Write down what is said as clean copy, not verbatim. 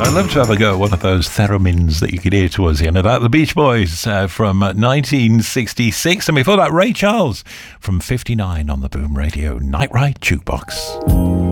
I'd love to have a go at one of those theremins that you could hear towards the end of that. The Beach Boys from 1966. And before that, Ray Charles from 59 on the Boom Radio Night Ride Jukebox.